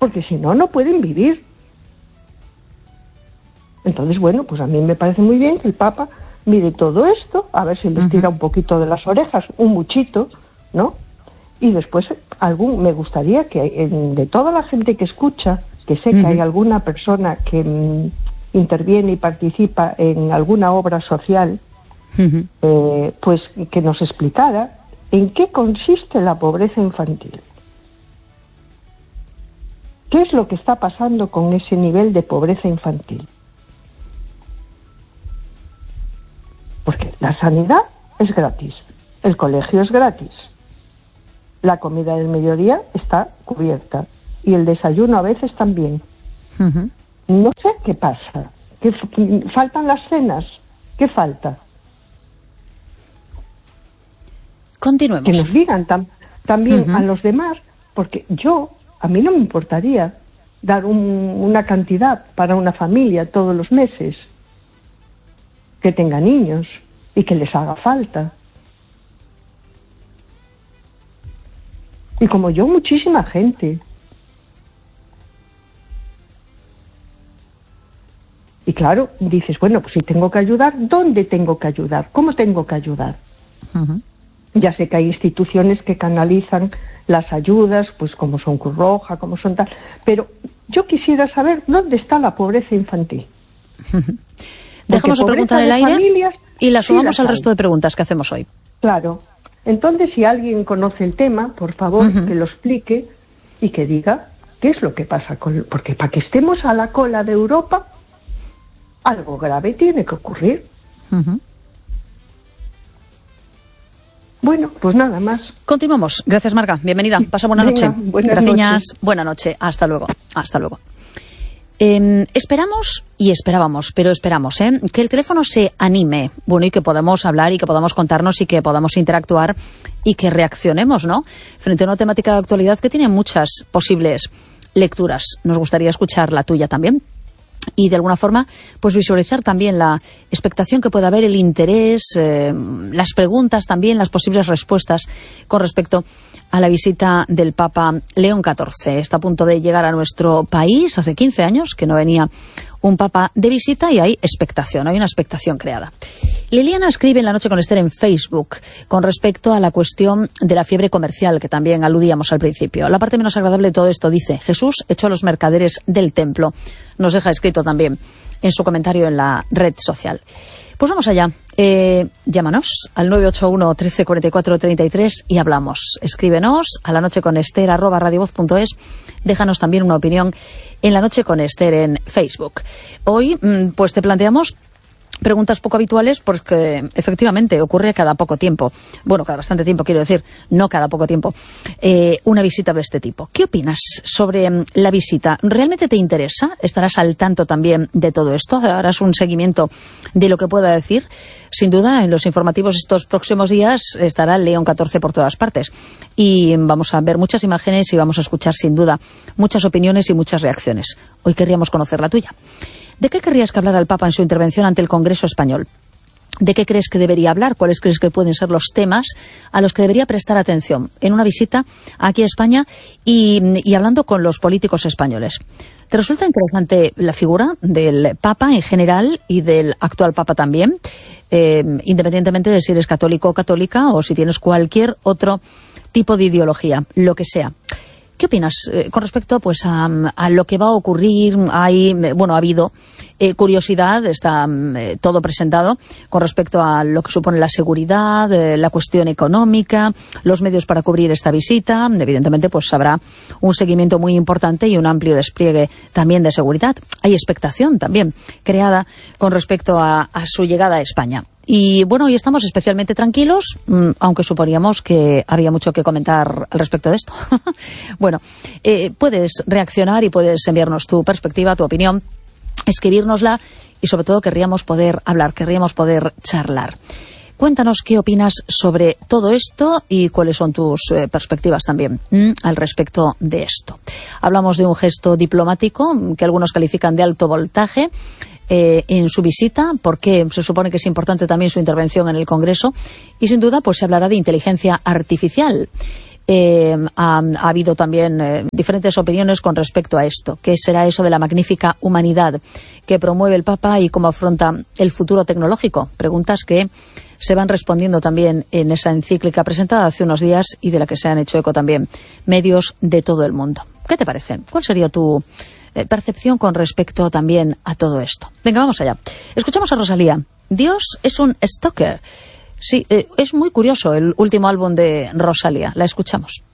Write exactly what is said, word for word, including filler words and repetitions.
porque si no, no pueden vivir. Entonces, bueno, pues a mí me parece muy bien que el Papa mire todo esto, a ver si les tira un poquito de las orejas, un muchito, ¿no? Y después, algún, me gustaría que en, de toda la gente que escucha, que sé que hay alguna persona que mm, interviene y participa en alguna obra social, uh-huh. eh, pues que nos explicara en qué consiste la pobreza infantil. ¿Qué es lo que está pasando con ese nivel de pobreza infantil? Porque la sanidad es gratis, el colegio es gratis, la comida del mediodía está cubierta y el desayuno a veces también. Uh-huh. No sé qué pasa, ¿Qué, faltan las cenas? ¿Qué falta? Continuemos. Que nos digan tam, también uh-huh. a los demás, porque yo, a mí no me importaría dar un, una cantidad para una familia todos los meses, que tenga niños y que les haga falta. Y como yo, muchísima gente. Y claro, dices, bueno, pues si tengo que ayudar, ¿dónde tengo que ayudar? ¿Cómo tengo que ayudar? Uh-huh. Ya sé que hay instituciones que canalizan las ayudas, pues como son Cruz Roja, como son tal, pero yo quisiera saber dónde está la pobreza infantil. Uh-huh. Dejamos la pregunta en el aire familias, y la sumamos sí al resto de preguntas que hacemos hoy. Claro. Entonces, si alguien conoce el tema, por favor, uh-huh. que lo explique y que diga qué es lo que pasa con... Porque para que estemos a la cola de Europa, algo grave tiene que ocurrir. Uh-huh. Bueno, pues nada más. Continuamos. Gracias, Marga. Bienvenida. Pasa buena Venga, noche. Buenas Gracias. noches. Buena noche. Hasta luego. Hasta luego. Eh, esperamos y esperábamos, pero esperamos, ¿eh? que el teléfono se anime, bueno, y que podamos hablar y que podamos contarnos y que podamos interactuar y que reaccionemos, ¿no? Frente a una temática de actualidad que tiene muchas posibles lecturas. Nos gustaría escuchar la tuya también. Y de alguna forma, pues visualizar también la expectación que pueda haber, el interés, eh, las preguntas también, las posibles respuestas con respecto a la visita del Papa León catorce. Está a punto de llegar a nuestro país, hace quince años que no venía un Papa de visita y hay expectación, hay una expectación creada. Liliana escribe en La Noche con Esther en Facebook con respecto a la cuestión de la fiebre comercial que también aludíamos al principio. La parte menos agradable de todo esto dice: Jesús echó a los mercaderes del templo. Nos deja escrito también en su comentario en la red social. Pues vamos allá. Eh, llámanos al nueve ocho uno, trece, cuarenta y cuatro, treinta y tres y hablamos. Escríbenos a la noche con Esther arroba radiovoz punto es. Déjanos también una opinión en La Noche con Esther en Facebook. Hoy, pues te planteamos preguntas poco habituales porque efectivamente ocurre cada poco tiempo, bueno, cada bastante tiempo quiero decir, no cada poco tiempo, eh, una visita de este tipo. ¿Qué opinas sobre um, la visita? ¿Realmente te interesa? ¿Estarás al tanto también de todo esto? ¿Harás un seguimiento de lo que pueda decir? Sin duda, en los informativos estos próximos días estará León catorce por todas partes y vamos a ver muchas imágenes y vamos a escuchar sin duda muchas opiniones y muchas reacciones. Hoy querríamos conocer la tuya. ¿De qué querrías que hablara el Papa en su intervención ante el Congreso Español? ¿De qué crees que debería hablar? ¿Cuáles crees que pueden ser los temas a los que debería prestar atención en una visita aquí a España y, y hablando con los políticos españoles? ¿Te resulta interesante la figura del Papa en general y del actual Papa también? Eh, independientemente de si eres católico o católica o si tienes cualquier otro tipo de ideología, lo que sea. ¿Qué opinas eh, con respecto pues a, a lo que va a ocurrir? Hay, bueno, ha habido eh, curiosidad, está eh, todo presentado con respecto a lo que supone la seguridad, eh, la cuestión económica, los medios para cubrir esta visita. Evidentemente, pues habrá un seguimiento muy importante y un amplio despliegue también de seguridad. Hay expectación también creada con respecto a, a su llegada a España. Y bueno, hoy estamos especialmente tranquilos, aunque suponíamos que había mucho que comentar al respecto de esto. Bueno, eh, puedes reaccionar y puedes enviarnos tu perspectiva, tu opinión, escribírnosla y sobre todo querríamos poder hablar, querríamos poder charlar. Cuéntanos qué opinas sobre todo esto y cuáles son tus eh, perspectivas también ¿m? al respecto de esto. Hablamos de un gesto diplomático que algunos califican de alto voltaje eh, en su visita, porque se supone que es importante también su intervención en el Congreso y sin duda pues se hablará de inteligencia artificial. Eh, ha, ha habido también eh, diferentes opiniones con respecto a esto. ¿Qué será eso de la magnífica humanidad que promueve el Papa y cómo afronta el futuro tecnológico? Preguntas que se van respondiendo también en esa encíclica presentada hace unos días y de la que se han hecho eco también medios de todo el mundo. ¿Qué te parece? ¿Cuál sería tu eh, percepción con respecto también a todo esto? Venga, vamos allá. Escuchamos a Rosalía. Dios es un stalker. Sí, eh, es muy curioso el último álbum de Rosalía. La escuchamos.